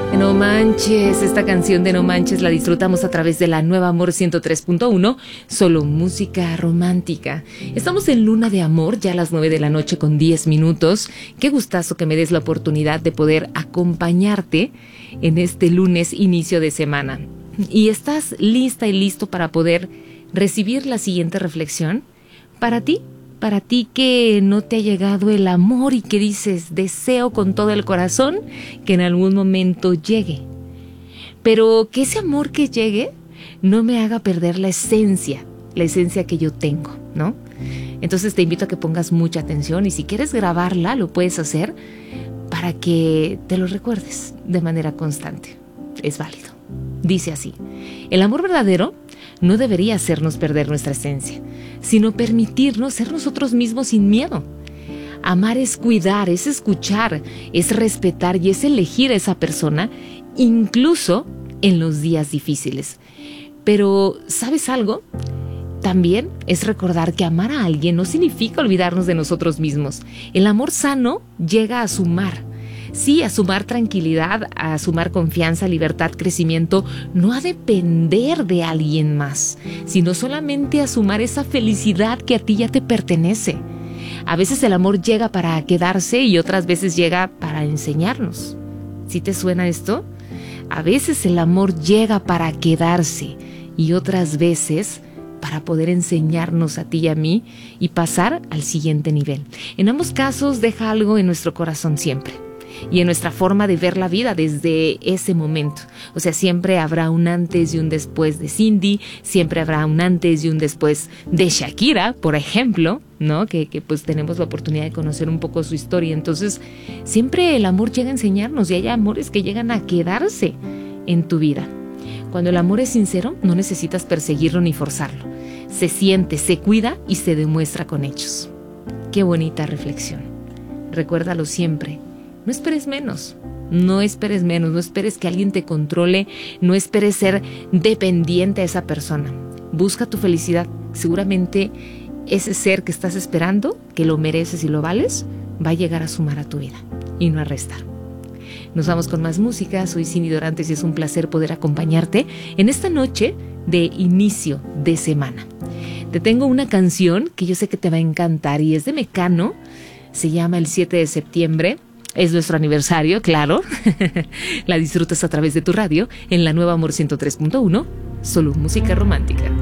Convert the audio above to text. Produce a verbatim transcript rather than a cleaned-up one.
No manches, esta canción de No manches la disfrutamos a través de la Nueva Amor ciento tres punto uno, solo música romántica. Estamos en Luna de Amor, ya a las nueve de la noche con diez minutos. Qué gustazo que me des la oportunidad de poder acompañarte en este lunes inicio de semana. ¿Y estás lista y listo para poder recibir la siguiente reflexión? Para ti, para ti que no te ha llegado el amor y que dices, deseo con todo el corazón que en algún momento llegue. Pero que ese amor que llegue no me haga perder la esencia, la esencia que yo tengo, ¿no? Entonces te invito a que pongas mucha atención y si quieres grabarla, lo puedes hacer para que te lo recuerdes de manera constante. Es válido. Dice así: el amor verdadero no debería hacernos perder nuestra esencia, sino permitirnos ser nosotros mismos sin miedo. Amar es cuidar, es escuchar, es respetar y es elegir a esa persona, incluso en los días difíciles. Pero, ¿sabes algo? También es recordar que amar a alguien no significa olvidarnos de nosotros mismos. El amor sano llega a sumar. Sí, a sumar tranquilidad, a sumar confianza, libertad, crecimiento, no a depender de alguien más, sino solamente a sumar esa felicidad que a ti ya te pertenece. A veces el amor llega para quedarse y otras veces llega para enseñarnos. ¿Sí te suena esto? A veces el amor llega para quedarse y otras veces para poder enseñarnos a ti y a mí y pasar al siguiente nivel. En ambos casos deja algo en nuestro corazón siempre. Y en nuestra forma de ver la vida desde ese momento. O sea, siempre habrá un antes y un después de Cindy, siempre habrá un antes y un después de Shakira, por ejemplo, ¿no? Que, que pues tenemos la oportunidad de conocer un poco su historia. Entonces, siempre el amor llega a enseñarnos y hay amores que llegan a quedarse en tu vida. Cuando el amor es sincero, no necesitas perseguirlo ni forzarlo. Se siente, se cuida y se demuestra con hechos. Qué bonita reflexión. Recuérdalo siempre. No esperes menos, no esperes menos, no esperes que alguien te controle, no esperes ser dependiente a esa persona. Busca tu felicidad. Seguramente ese ser que estás esperando, que lo mereces y lo vales, va a llegar a sumar a tu vida y no a restar. Nos vamos con más música. Soy Cindy Dorantes y es un placer poder acompañarte en esta noche de inicio de semana. Te tengo una canción que yo sé que te va a encantar y es de Mecano. Se llama El siete de septiembre. Es nuestro aniversario, claro. La disfrutas a través de tu radio en la Nueva Amor ciento tres punto uno, solo música romántica.